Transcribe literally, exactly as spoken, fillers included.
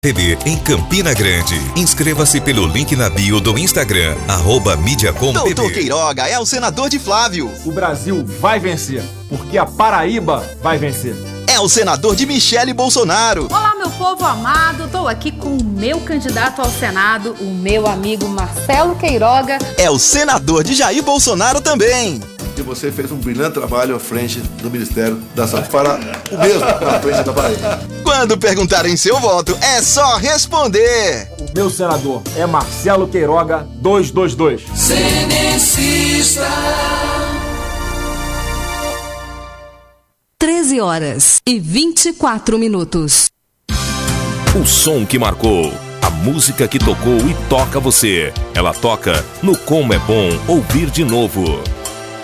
T V em Campina Grande. Inscreva-se pelo link na bio do Instagram, arroba Mediacom T V. Doutor Queiroga é o senador de Flávio. O Brasil vai vencer, porque a Paraíba vai vencer. É o senador de Michele Bolsonaro. Olá, meu povo amado, estou aqui com o meu candidato ao Senado, o meu amigo Marcelo Queiroga. É o senador de Jair Bolsonaro também. E você fez um brilhante trabalho à frente do Ministério da Saúde para o mesmo na frente da Paraíba. Quando perguntarem seu voto, é só responder. O meu senador é Marcelo Queiroga duzentos e vinte e dois. Cenecista. treze horas e vinte e quatro minutos. O som que marcou, a música que tocou e toca você. Ela toca no Como é Bom Ouvir de Novo.